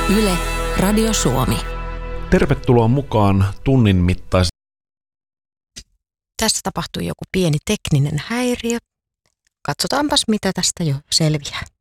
Yle, Radio Suomi. Tervetuloa mukaan tunnin mittaisen. Tässä tapahtui joku pieni tekninen häiriö. Katsotaanpas, mitä tästä jo selviää.